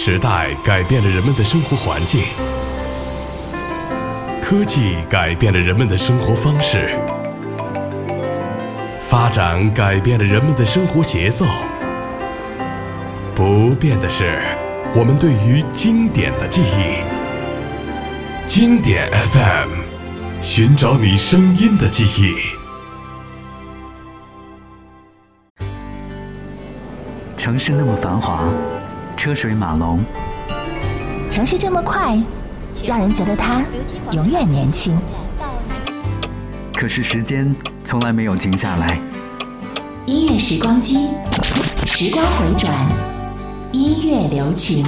时代改变了人们的生活环境，科技改变了人们的生活方式，发展改变了人们的生活节奏。不变的是我们对于经典的记忆。经典 FM， 寻找你声音的记忆。 城市那么繁华，车水马龙， 城市这么快，让人觉得它永远年轻。 可是时间从来没有停下来。 音乐时光机，时光回转，音乐留情。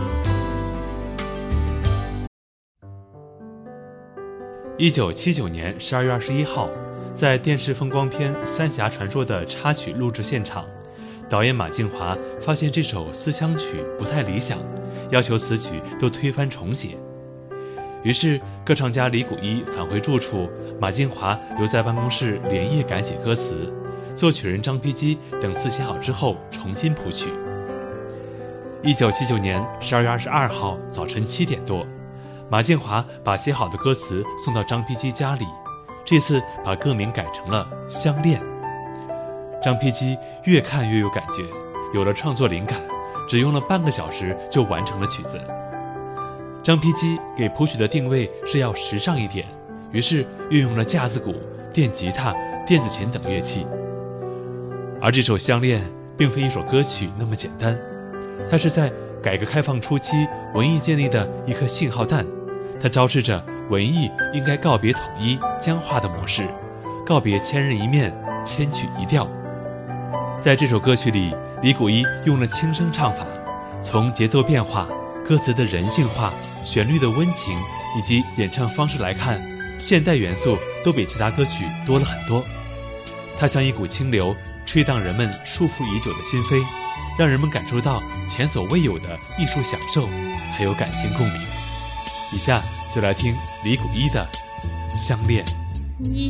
1979年12月21号，在电视风光片《三峡传说》的插曲录制现场，导演马静华发现这首思乡曲不太理想，要求此曲都推翻重写。于是歌唱家李谷一返回住处，马静华留在办公室连夜改写歌词，作曲人张丕基等词写好之后重新谱曲。1979年12月22号早晨7点多，马静华把写好的歌词送到张丕基家里，这次把歌名改成了《相恋》。张丕基越看越有感觉，有了创作灵感，只用了半个小时就完成了曲子。张丕基给谱曲的定位是要时尚一点，于是运用了架子鼓、电吉他、电子琴等乐器。而这首《相恋》并非一首歌曲那么简单，它是在改革开放初期文艺建立的一颗信号弹，它昭示着文艺应该告别统一僵化的模式，告别千人一面、千曲一调。在这首歌曲里，李谷一用了轻声唱法，从节奏变化、歌词的人性化、旋律的温情以及演唱方式来看，现代元素都比其他歌曲多了很多。它像一股清流，吹荡人们束缚已久的心扉，让人们感受到前所未有的艺术享受，还有感情共鸣。以下就来听李谷一的《相恋》。 你